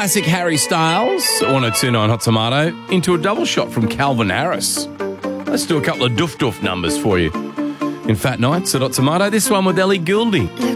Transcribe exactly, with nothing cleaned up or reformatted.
classic Harry Styles, one oh two point nine Hot Tomato, into a double shot from Calvin Harris. Let's do a couple of doof doof numbers for you. In Fat Nights at Hot Tomato, this one with Ellie Goulding.